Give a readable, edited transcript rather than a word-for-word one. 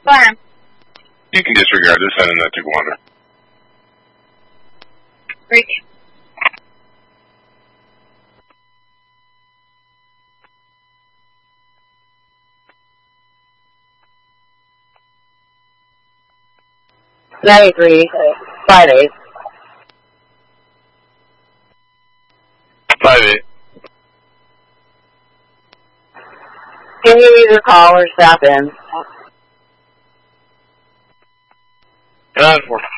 Farm. You can disregard this, sending that to Gwanda. Break. $93, 5 8. 5-8. Can you either call or stop in? 9-4.